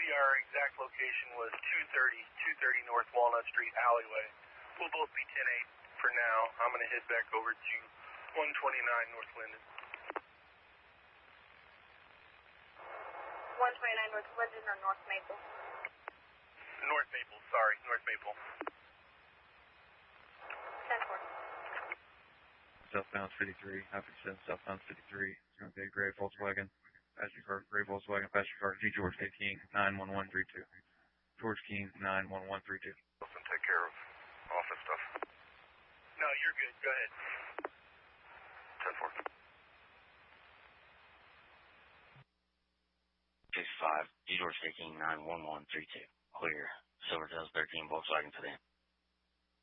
our exact location was 230 North Walnut Street alleyway. We'll both be 10-8 for now. I'm going to head back over to 129 North Linden. 129 North Linden or North Maple? North Maple, sorry, North Maple. 10-4. Southbound 53, Highway 7, southbound 53. It's going to be a gray Volkswagen. Passenger car, gray Volkswagen, passenger car, G. George A. King, 91132. George King, 91132. Wilson, take care of office stuff. No, you're good. Go ahead. 10-4. 65, G. George A. King, 91132. Clear. Silvertails 13, Volkswagen to the end.